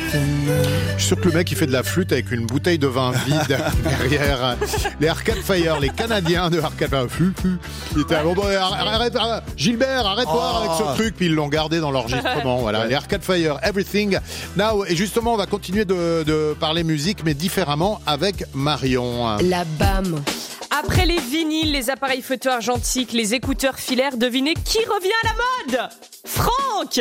Je suis sûr que le mec il fait de la flûte avec une bouteille de vin vide derrière. Les Arcade Fire, les Canadiens de Arcade Fire. Ils étaient arrête, Gilbert, arrête-toi avec ce truc. Puis ils l'ont gardé dans l'enregistrement. Voilà, les Arcade Fire, Everything Now. Et justement, on va continuer de parler musique, mais différemment avec Marion. La BAM. Après les vinyles, les appareils photo argentiques, les écouteurs filaires, devinez qui revient à la mode ? Franck !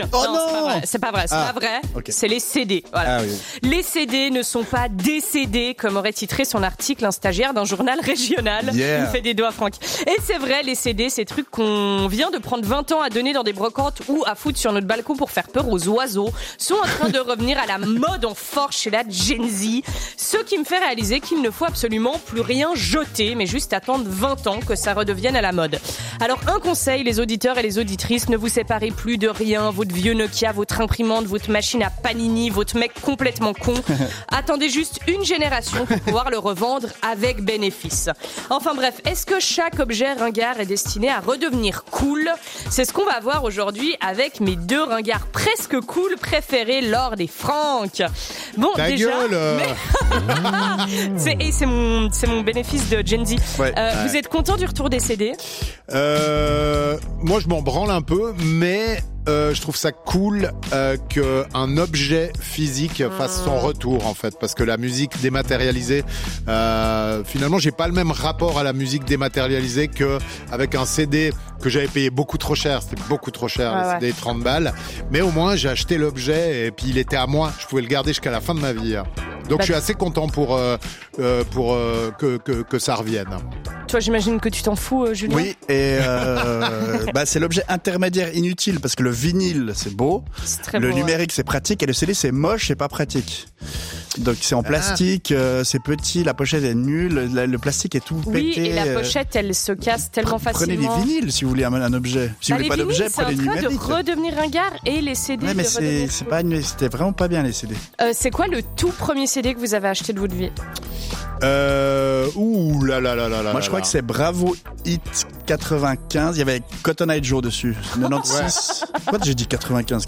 Oh non, c'est pas vrai. Okay. C'est les CD. Voilà. Ah, oui. Les CD ne sont pas décédés, comme aurait titré son article un stagiaire d'un journal régional. Yeah. Il me fait des doigts, Franck. Et c'est vrai, les CD, ces trucs qu'on vient de prendre 20 ans à donner dans des brocantes ou à foutre sur notre balcon pour faire peur aux oiseaux, sont en train de revenir à la mode en force chez la Gen Z. Ce qui me fait réaliser qu'il ne faut absolument plus rien jeter, mais juste attendre 20 ans que ça redevienne à la mode. Alors un conseil, les auditeurs et les auditrices, ne vous séparez plus de rien, votre vieux Nokia, votre imprimante, votre machine à panini, votre mec complètement con. Attendez juste une génération pour pouvoir le revendre avec bénéfice. Enfin bref, est-ce que chaque objet ringard est destiné à redevenir cool ? C'est ce qu'on va voir aujourd'hui avec mes deux ringards presque cool préférés, Lord et Franck. Bon, ta déjà, gueule. c'est mon bénéfice de Gen Z. Ouais. Vous êtes content du retour des CD ? Moi, je m'en branle un peu, mais je trouve ça cool qu'un objet physique fasse son retour, en fait, parce que la musique dématérialisée, finalement, j'ai pas le même rapport à la musique dématérialisée qu'avec un CD que j'avais payé beaucoup trop cher. C'était beaucoup trop cher, les CD 30 balles. Mais au moins, j'ai acheté l'objet et puis il était à moi. Je pouvais le garder jusqu'à la fin de ma vie. Donc, je suis assez content pour que ça revienne. Toi, j'imagine que tu t'en fous, Julien. Oui, et c'est l'objet intermédiaire inutile parce que le vinyle, c'est beau, c'est très le beau, numérique, c'est pratique, et le CD, c'est moche et pas pratique. Donc c'est en plastique, c'est petit, la pochette est nulle, le plastique est tout pété. Oui, et la pochette, elle se casse tellement facilement. Prenez les vinyles si vous voulez un objet. Si vous voulez pas d'objet, prenez le numérique. C'est en train de redevenir ringard, et les CD. Ouais, mais c'était vraiment pas bien les CD. C'est quoi le tout premier CD que vous avez acheté de votre vie ? Ouh là. Moi, je crois que c'est Bravo Hit 95. Il y avait Cotton Eye Joe dessus. 96. Pourquoi j'ai dit 95,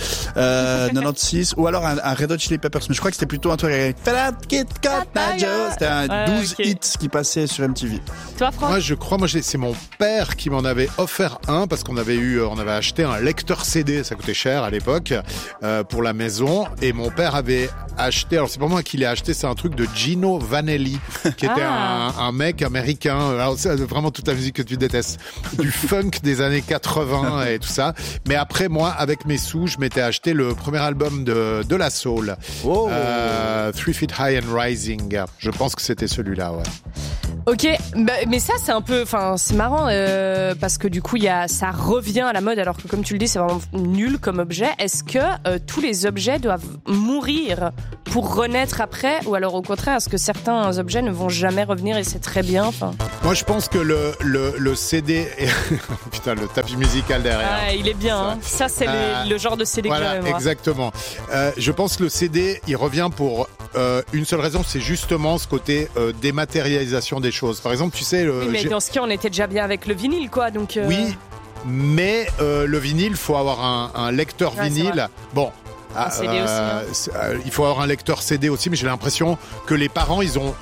96. Ou alors un Red Hot Chili Peppers. Mais je crois que c'était plutôt un truc avec Cotton Eye Joe. C'était un 12 hits qui passait sur MTV. Toi, Franck ? Moi, c'est mon père qui m'en avait offert un parce qu'on avait acheté un lecteur CD. Ça coûtait cher à l'époque pour la maison. Et mon père avait acheté. Alors, c'est pas moi qui l'ai acheté. C'est un truc de Gino Vanelli, qui était un mec américain. Alors, c'est vraiment toute la musique que tu détestes. Du funk des années 80 et tout ça. Mais après, moi, avec mes sous, je m'étais acheté le premier album de la Soul. 3 Feet High and Rising. Je pense que c'était celui-là, ouais. Ok, mais ça c'est un peu, c'est marrant parce que du coup ça revient à la mode alors que comme tu le dis c'est vraiment nul comme objet. Est-ce que tous les objets doivent mourir pour renaître après, ou alors au contraire est-ce que certains objets ne vont jamais revenir et c'est très bien ? Moi je pense que le CD putain, le tapis musical derrière. Ah, il est bien. Ça c'est le genre de CD que j'aime. Voilà, exactement. Je pense que le CD il revient pour une seule raison, c'est justement ce côté dématérialisation des choses. Par exemple, tu sais... oui, mais dans ce cas, on était déjà bien avec le vinyle, quoi. Donc, Oui, mais le vinyle, faut avoir un lecteur vinyle. Bon, CD aussi, il faut avoir un lecteur CD aussi, mais j'ai l'impression que les parents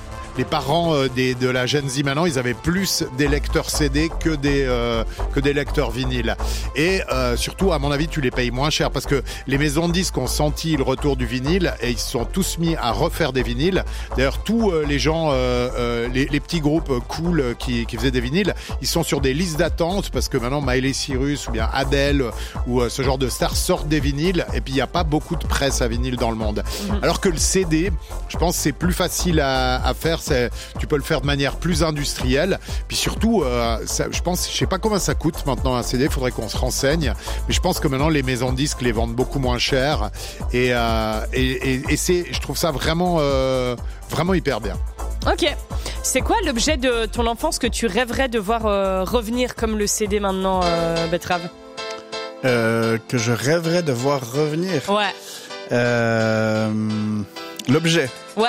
de la Gen Z maintenant, ils avaient plus des lecteurs CD que des lecteurs vinyles. Et surtout, à mon avis, tu les payes moins cher parce que les maisons de disques ont senti le retour du vinyle et ils se sont tous mis à refaire des vinyles. D'ailleurs, tous les gens, les petits groupes cool qui faisaient des vinyles, ils sont sur des listes d'attente parce que maintenant Miley Cyrus ou bien Adele ou ce genre de stars sortent des vinyles et puis il n'y a pas beaucoup de presse à vinyle dans le monde. Alors que le CD, je pense que c'est plus facile à faire. Tu peux le faire de manière plus industrielle. Puis surtout, je sais pas combien ça coûte maintenant un CD. Il faudrait qu'on se renseigne. Mais je pense que maintenant les maisons de disques les vendent beaucoup moins cher. Et je trouve ça vraiment hyper bien. Ok. C'est quoi l'objet de ton enfance que tu rêverais de voir revenir comme le CD maintenant, Betrave ? Que je rêverais de voir revenir. Ouais. L'objet. Ouais.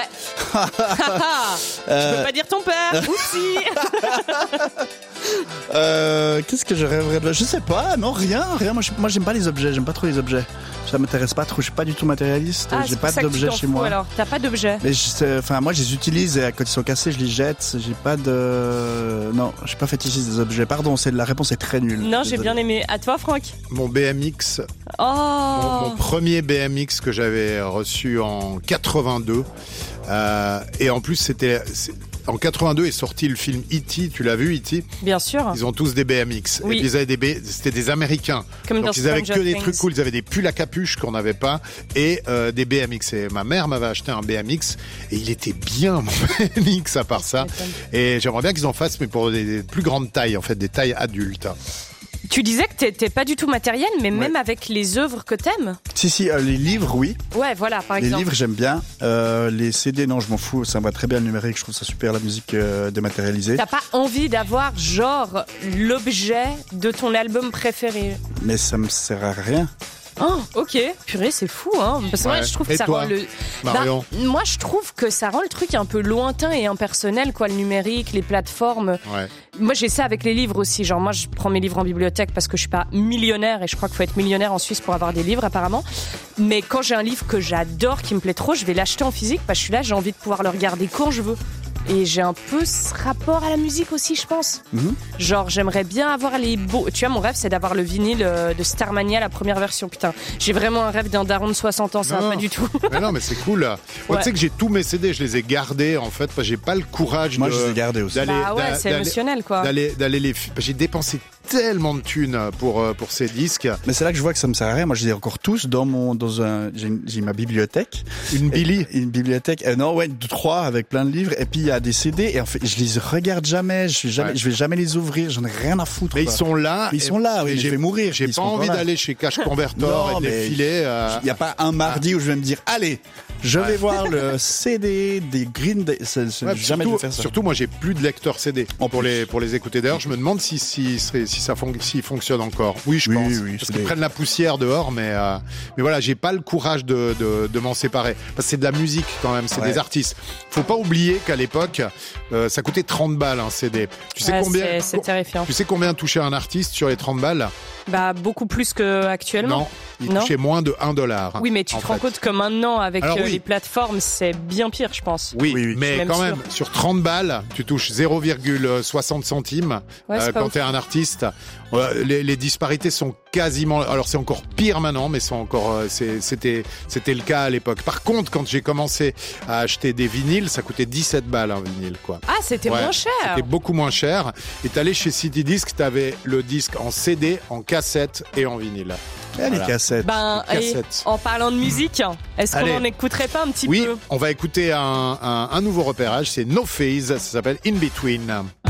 Tu peux pas dire ton père. Aussi. Qu'est-ce que je rêverais de... Je sais pas, non, rien. Moi, j'aime pas les objets. J'aime pas trop les objets. ça m'intéresse pas trop. Je suis pas du tout matérialiste. Ah, j'ai c'est pas pour ça que tu d'objets t'en chez fous, moi. alors, t'as pas d'objets. Mais moi, je les utilise et quand ils sont cassés, je les jette. J'ai pas de. Non, je suis pas fétichiste des objets. Pardon, la réponse est très nulle. Non, j'ai bien aimé. À toi, Franck. Mon BMX, Oh. mon premier BMX que j'avais reçu en 82. Et en plus, en 82 est sorti le film E.T. Tu l'as vu, E.T.? Bien sûr. Ils ont tous des BMX. Oui. Et puis ils avaient c'était des Américains. Comme donc dans ils avaient que Stranger des Things. trucs cool. Ils avaient des pulls à capuche qu'on n'avait pas et des BMX. Et ma mère m'avait acheté un BMX et il était bien mon BMX à part ça. Et j'aimerais bien qu'ils en fassent, mais pour des plus grandes tailles, en fait, des tailles adultes. Tu disais que t'étais pas du tout matériel, mais même avec les œuvres que t'aimes. Si, les livres, oui. Ouais, voilà, par Les exemple. livres, j'aime bien. Les CD, non, je m'en fous. Ça me va très bien le numérique. Je trouve ça super, la musique dématérialisée. T'as pas envie d'avoir, genre, l'objet de ton album préféré? Mais ça me sert à rien. Oh, ok. Purée, c'est fou, hein. Parce que moi, Ouais. je trouve Et que ça toi, rend le. Marion? Moi, je trouve que ça rend le truc un peu lointain et impersonnel, quoi, le numérique, les plateformes. Ouais. Moi, j'ai ça avec les livres aussi. Genre, moi, je prends mes livres en bibliothèque parce que je suis pas millionnaire et je crois qu'il faut être millionnaire en Suisse pour avoir des livres, apparemment. Mais quand j'ai un livre que j'adore, qui me plaît trop, je vais l'acheter en physique parce que je suis là, j'ai envie de pouvoir le regarder quand je veux. Et j'ai un peu ce rapport à la musique aussi, je pense. Genre, j'aimerais bien avoir les beaux... Tu vois, mon rêve, c'est d'avoir le vinyle de Starmania, la première version. Putain, j'ai vraiment un rêve d'un daron de 60 ans, ça va Non. pas du tout. Mais non, mais c'est cool. Moi, Ouais. tu sais que j'ai tous mes CD, je les ai gardés, en fait, parce que j'ai pas le courage Moi, je les ai gardés aussi. Bah ouais, c'est émotionnel, quoi. D'aller les... J'ai dépensé tellement de thunes pour ces disques. Mais c'est là que je vois que ça me sert à rien. Moi, je les ai encore tous j'ai ma bibliothèque. Une Billy. Une bibliothèque. Non, ouais, 3 avec plein de livres. Et puis, il y a des CD. Et en fait, je les regarde jamais. Je vais jamais les ouvrir. J'en ai rien à foutre. Mais quoi. ils sont là. Ils sont là, oui. et mais je vais mourir. J'ai Ils pas sont envie encore là. d'aller chez Cash Converter Non, et de les mais filer. Il n'y a pas un mardi où je vais me dire, allez, je vais voir le CD des Green Day. Ouais, Jamais je vais faire ça. surtout, moi, j'ai plus de lecteur CD pour les écouter. D'ailleurs, je me demande s'il fonctionne encore. Oui, je pense. Oui, Parce qu'ils prennent la poussière dehors, mais voilà, j'ai pas le courage de m'en séparer. Parce que c'est de la musique quand même, c'est des artistes. Faut pas oublier qu'à l'époque, ça coûtait 30 balles un CD. Tu sais combien c'est terrifiant. Tu sais combien touchait un artiste sur les 30 balles? Bah, beaucoup plus qu'actuellement. Non, il Non. touchait moins de 1 $. Oui, mais tu te rends compte que maintenant, avec Alors, oui. les plateformes, c'est bien pire, je pense. Oui, Oui. mais Même quand sûr. même, sur 30 balles, tu touches 0,60 centimes Ouais, c'est pas quand ouf. t'es un artiste. Les disparités sont quasiment... Alors, c'est encore pire maintenant, mais c'était le cas à l'époque. Par contre, quand j'ai commencé à acheter des vinyles, ça coûtait 17 balles un vinyle, quoi. Ah, c'était Ouais, moins cher. C'était beaucoup moins cher. Et t'allais chez Citydisc, t'avais le disque en CD, en cassette et en vinyle. Les Voilà. cassettes. Ben, Les et cassettes. en parlant de musique, est-ce Allez. qu'on en écouterait pas un petit Oui, peu? on va écouter un nouveau repérage, c'est No Phase, ça s'appelle In Between.